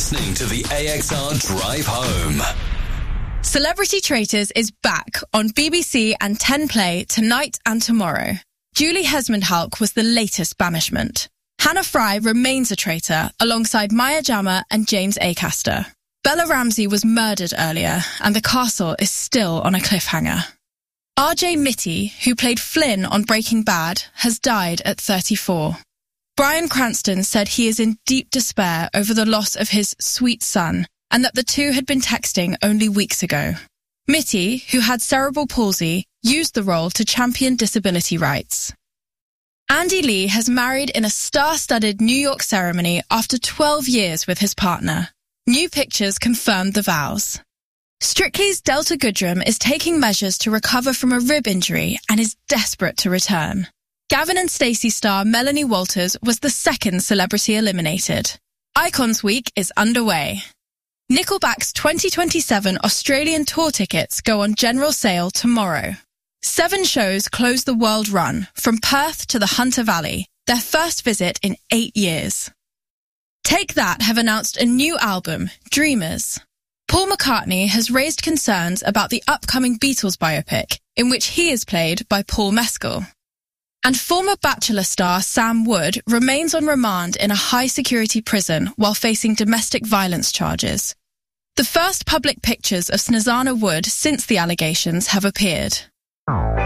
listening to the AXR Drive Home. Celebrity Traitors is back on BBC and 10 Play tonight and tomorrow. Julie Hesmondhalgh was the latest banishment. Hannah Fry remains a traitor alongside Maya Jama and James Acaster. Bella Ramsey was murdered earlier and the castle is still on a cliffhanger. RJ Mitty, who played Flynn on Breaking Bad, has died at 34. Bryan Cranston said he is in deep despair over the loss of his sweet son and that the two had been texting only weeks ago. Mitty, who had cerebral palsy, used the role to champion disability rights. Andy Lee has married in a star-studded New York ceremony after 12 years with his partner. New pictures confirmed the vows. Strictly's Delta Goodrem is taking measures to recover from a rib injury and is desperate to return. Gavin and Stacey star Melanie Walters was the second celebrity eliminated. Icons Week is underway. Nickelback's 2027 Australian tour tickets go on general sale tomorrow. 7 shows close the world run, from Perth to the Hunter Valley, their first visit in 8 years. Take That have announced a new album, Dreamers. Paul McCartney has raised concerns about the upcoming Beatles biopic, in which he is played by Paul Mescal. And former Bachelor star Sam Wood remains on remand in a high-security prison while facing domestic violence charges. The first public pictures of Snezana Wood since the allegations have appeared.